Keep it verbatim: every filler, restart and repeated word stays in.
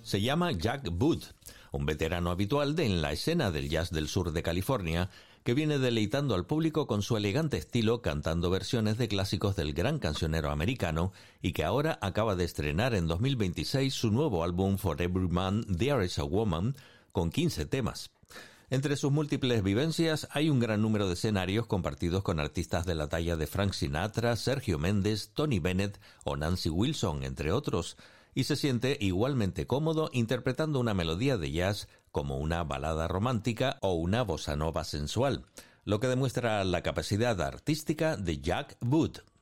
Se llama Jack Wood, un veterano habitual de en la escena del jazz del sur de California, que viene deleitando al público con su elegante estilo cantando versiones de clásicos del gran cancionero americano y que ahora acaba de estrenar en dos mil veintiséis su nuevo álbum For Every Man There Is a Woman, con quince temas. Entre sus múltiples vivencias hay un gran número de escenarios compartidos con artistas de la talla de Frank Sinatra, Sergio Méndez, Tony Bennett o Nancy Wilson, entre otros, y se siente igualmente cómodo interpretando una melodía de jazz como una balada romántica o una bossa nova sensual, lo que demuestra la capacidad artística de Jack Wood.